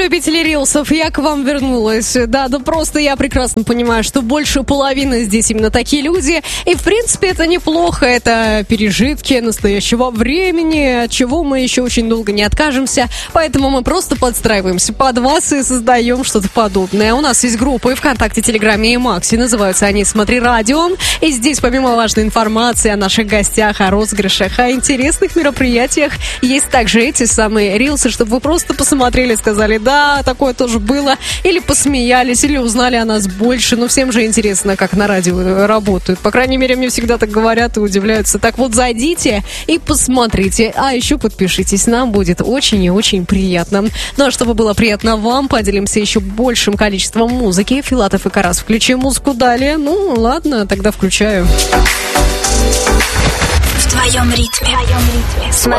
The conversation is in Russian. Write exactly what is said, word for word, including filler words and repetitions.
любители рилсов, я к вам вернулась. Да, да просто я прекрасно понимаю, что больше половины здесь именно такие люди. И, в принципе, это неплохо. Это пережитки настоящего времени, от чего мы еще очень долго не откажемся. Поэтому мы просто подстраиваемся под вас и создаем что-то подобное. У нас есть группы ВКонтакте, Телеграме и Максе. Называются они «Смотри радио». И здесь, помимо важной информации о наших гостях, о розыгрышах, о интересных мероприятиях, есть также эти самые рилсы, чтобы вы просто посмотрели, сказали, да, такое тоже было, или посмеялись, или узнали о нас больше. Но всем же интересно, как на радио работают. По крайней мере, мне всегда так говорят и удивляются. Так вот, зайдите и посмотрите. А еще подпишитесь, нам будет очень и очень приятно. Ну а чтобы было приятно вам, поделимся еще большим количеством музыки. Филатов и Карас, включи музыку далее. Ну, ладно, тогда включаю. В твоем ритме. В твоем ритме.